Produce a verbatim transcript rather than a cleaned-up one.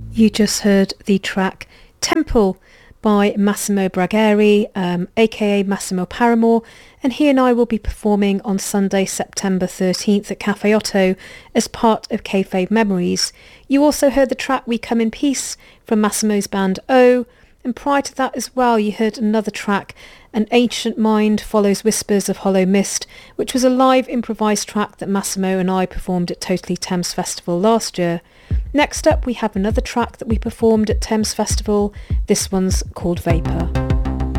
You just heard the track Temple by Massimo Bragheri, um, aka Massimo Paramore, and he and I will be performing on Sunday, September thirteenth at Cafe Otto as part of Kayfabe Memories. You also heard the track We Come in Peace from Massimo's band O, and prior to that as well you heard another track, An Ancient Mind Follows Whispers of Hollow Mist, which was a live improvised track that Massimo and I performed at Totally Thames Festival last year. Next up we have another track that we performed at Thames Festival. This one's called Vapour.